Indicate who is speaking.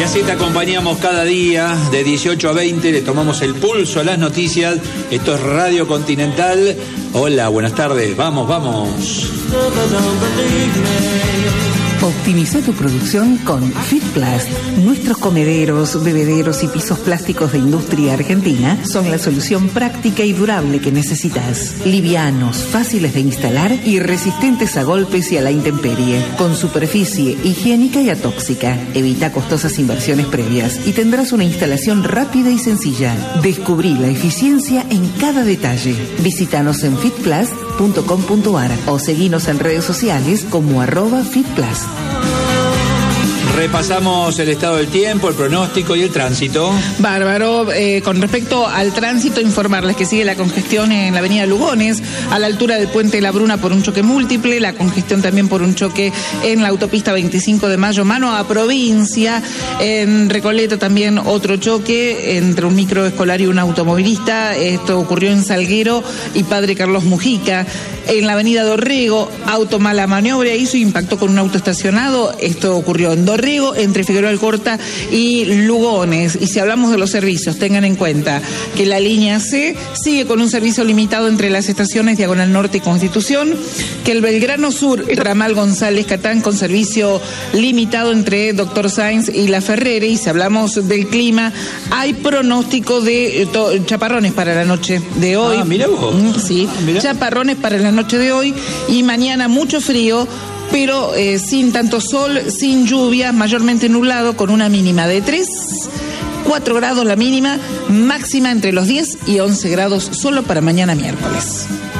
Speaker 1: Y así te acompañamos cada día de 18 a 20, le tomamos el pulso a las noticias. Esto es Radio Continental. Hola, buenas tardes. Vamos, vamos.
Speaker 2: Optimiza tu producción con Fitplast. Nuestros comederos, bebederos y pisos plásticos de industria argentina son la solución práctica y durable que necesitas. Livianos, fáciles de instalar y resistentes a golpes y a la intemperie. Con superficie higiénica y atóxica. Evita costosas inversiones previas y tendrás una instalación rápida y sencilla. Descubrí la eficiencia en cada detalle. Visítanos en fitplast.com.ar o seguinos en redes sociales como @fitplast.
Speaker 1: Repasamos el estado del tiempo, el pronóstico y el tránsito.
Speaker 3: Bárbaro. Con respecto al tránsito, informarles que sigue la congestión en la avenida Lugones, a la altura del puente La Bruna por un choque múltiple, la congestión también por un choque en la autopista 25 de Mayo, mano a provincia. En Recoleta también otro choque entre un microescolar y un automovilista. Esto ocurrió en Salguero y Padre Carlos Mujica. En la avenida Dorrego, auto mala maniobra hizo impacto con un auto estacionado. Esto ocurrió en Dorrego, entre Figueroa Alcorta y Lugones. Y si hablamos de los servicios, tengan en cuenta que la línea C sigue con un servicio limitado entre las estaciones Diagonal Norte y Constitución, que el Belgrano Sur, Ramal González Catán, con servicio limitado entre Doctor Sainz y La Ferrere. Y si hablamos del clima, hay pronóstico de chaparrones para la noche de hoy.
Speaker 1: Mira vos.
Speaker 3: Sí, chaparrones para la noche de hoy y mañana mucho frío, pero sin tanto sol, sin lluvia, mayormente nublado, con una mínima de 4 grados la mínima, máxima entre los 10 y 11 grados solo para mañana miércoles.